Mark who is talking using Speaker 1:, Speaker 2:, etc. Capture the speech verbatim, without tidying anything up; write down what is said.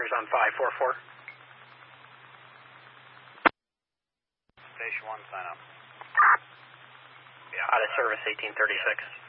Speaker 1: Corners on five four four.
Speaker 2: Station one, sign up.
Speaker 1: Yeah, out of service eighteen thirty-six.